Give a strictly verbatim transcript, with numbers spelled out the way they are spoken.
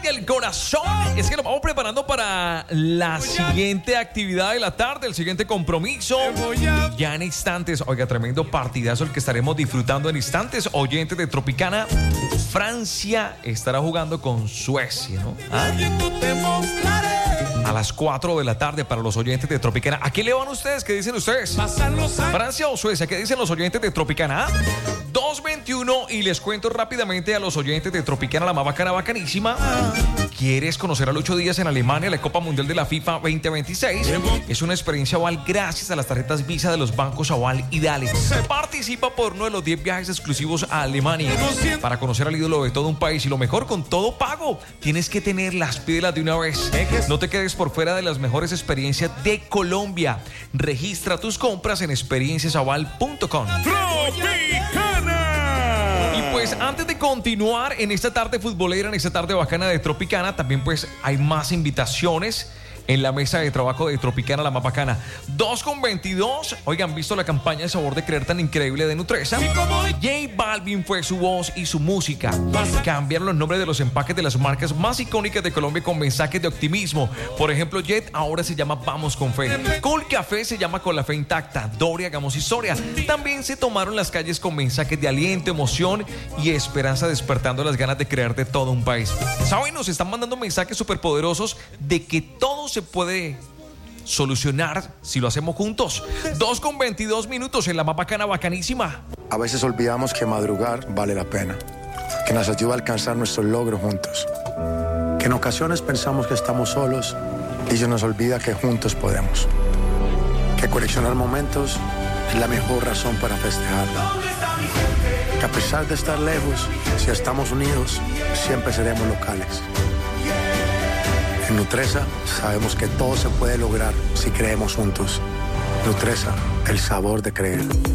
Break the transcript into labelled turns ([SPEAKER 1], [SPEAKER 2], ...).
[SPEAKER 1] del corazón. Es que nos vamos preparando para la siguiente actividad de la tarde, el siguiente compromiso. Ya en instantes, oiga, tremendo partidazo el que estaremos disfrutando en instantes. Oyentes de Tropicana, Francia estará jugando con Suecia, ¿no? ¿Ah? A las cuatro de la tarde para los oyentes de Tropicana. ¿A qué le van ustedes? ¿Qué dicen ustedes? ¿Francia o Suecia? ¿Qué dicen los oyentes de Tropicana? dos veintiuno y les cuento rápidamente a los oyentes de Tropicana, la más bacana, bacanísima. ¿Quieres conocer a Lucho Díaz en Alemania, la Copa Mundial de la FIFA veinte veintiséis? Es una experiencia Aval gracias a las tarjetas Visa de los bancos Aval y Dale. Participa por uno de los diez viajes exclusivos a Alemania para conocer al ídolo de todo un país y lo mejor, con todo pago. Tienes que tenerlas, pídelas de una vez. No te quedes por fuera de las mejores experiencias de Colombia. Registra tus compras en experiencias aval punto com. Y pues antes de continuar en esta tarde futbolera, en esta tarde bacana de Tropicana, también pues hay más invitaciones en la mesa de trabajo de Tropicana, la más bacana. dos con veintidós. Oigan, ¿visto la campaña de Sabor de Creer tan increíble de Nutresa? J Balvin fue su voz y su música. Cambiaron los nombres de los empaques de las marcas más icónicas de Colombia con mensajes de optimismo. Por ejemplo, Jet ahora se llama Vamos con Fe. Cool Café se llama Con la Fe Intacta. Doria, hagamos historia. También se tomaron las calles con mensajes de aliento, emoción y esperanza, despertando las ganas de creer de todo un país. ¿Saben? Nos están mandando mensajes superpoderosos de que todos se puede solucionar si lo hacemos juntos. dos con veintidós minutos en la más bacana, bacanísima.
[SPEAKER 2] A veces olvidamos que madrugar vale la pena, que nos ayuda a alcanzar nuestros logros juntos, que en ocasiones pensamos que estamos solos y se nos olvida que juntos podemos, que coleccionar momentos es la mejor razón para festejar, que a pesar de estar lejos, si estamos unidos, siempre seremos locales. En Nutresa sabemos que todo se puede lograr si creemos juntos. Nutresa, el sabor de creer.